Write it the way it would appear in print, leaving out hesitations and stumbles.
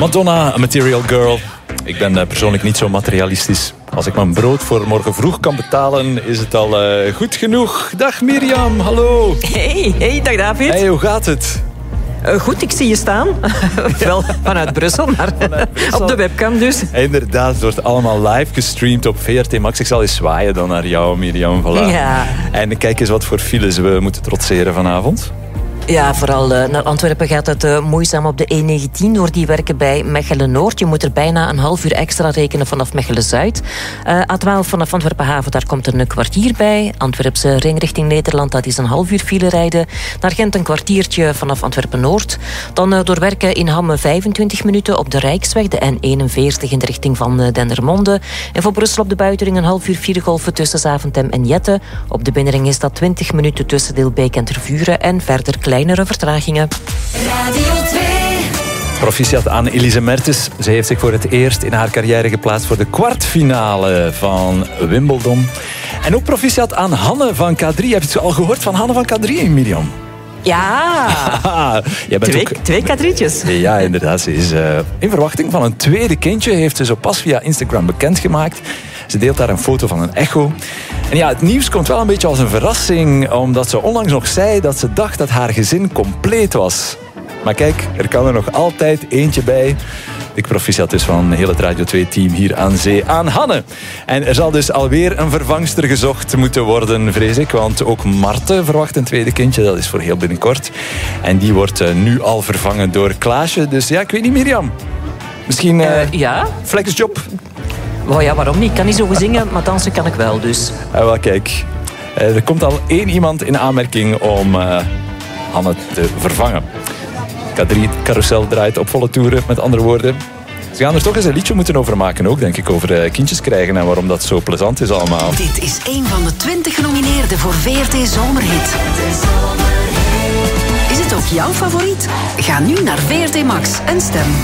Madonna, Material Girl. Ik ben persoonlijk niet zo materialistisch. Als ik mijn brood voor morgen vroeg kan betalen, is het al goed genoeg. Dag Mirjam, hallo. Hey, dag David. Hey, hoe gaat het? Goed, ik zie je staan. Wel vanuit Brussel, maar op de webcam dus. Inderdaad, het wordt allemaal live gestreamd op VRT Max. Ik zal eens zwaaien dan naar jou, Mirjam. Voilà. Ja. En kijk eens wat voor files we moeten trotseren vanavond. Ja, vooral naar Antwerpen gaat het moeizaam op de E19 door die werken bij Mechelen-Noord. Je moet er bijna een half uur extra rekenen vanaf Mechelen-Zuid. A12 vanaf Antwerpen-Haven, daar komt er een kwartier bij. Antwerpse ring richting Nederland, dat is een half uur file rijden. Naar Gent een kwartiertje vanaf Antwerpen-Noord. Dan door werken in Hamme 25 minuten op de Rijksweg, de N41 in de richting van Dendermonde. En voor Brussel op de buitenring een half uur viergolven tussen Zaventem en Jette. Op de binnenring is dat 20 minuten tussen Dilbeek en Tervuren en verder kleinere vertragingen. Radio 2. Proficiat aan Elise Mertens. Ze heeft zich voor het eerst in haar carrière geplaatst voor de kwartfinale van Wimbledon. En ook proficiat aan Hanne van K3. Heb je het al gehoord van Hanne van K3, Mirjam? Ja, Jij bent twee kadrietjes. Ja, inderdaad. Ze is in verwachting van een tweede kindje. Heeft ze zo pas via Instagram bekendgemaakt. Ze deelt daar een foto van een echo. En ja, het nieuws komt wel een beetje als een verrassing, omdat ze onlangs nog zei dat ze dacht dat haar gezin compleet was. Maar kijk, er kan er nog altijd eentje bij. Ik proficiat dus van heel het Radio 2-team hier aan zee aan Hanne. En er zal dus alweer een vervangster gezocht moeten worden, vrees ik. Want ook Marte verwacht een tweede kindje. Dat is voor heel binnenkort. En die wordt nu al vervangen door Klaasje. Dus ja, ik weet niet, Mirjam. Misschien ja? flexjob? Oh ja, waarom niet? Ik kan niet zo goed zingen, maar dansen kan ik wel, dus. Wel, kijk. Er komt al 1 iemand in aanmerking om Hanne te vervangen. K3 Carousel draait op volle toeren, met andere woorden. Ze gaan er toch eens een liedje moeten over maken ook, denk ik, over kindjes krijgen en waarom dat zo plezant is allemaal. Dit is een van de 20 genomineerden voor VRT Zomerhit. Is het ook jouw favoriet? Ga nu naar VRT Max en stem.